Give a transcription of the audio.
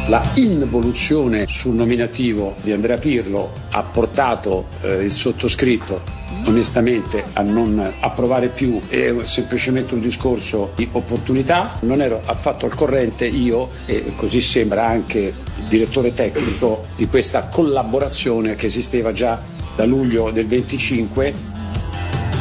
La involuzione sul nominativo di Andrea Pirlo ha portato il sottoscritto onestamente a non approvare più, è semplicemente un discorso di opportunità. Non ero affatto al corrente io, e così sembra anche il direttore tecnico, di questa collaborazione che esisteva già da luglio del 25